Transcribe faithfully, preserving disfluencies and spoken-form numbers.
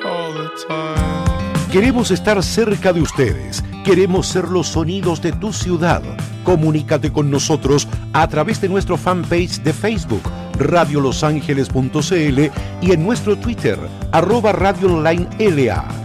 all the time. Queremos estar cerca de ustedes. Queremos ser los sonidos de tu ciudad. Comunícate con nosotros a través de nuestro fanpage de Facebook, radio los ángeles punto c l, y en nuestro Twitter, arroba Radio Online L A.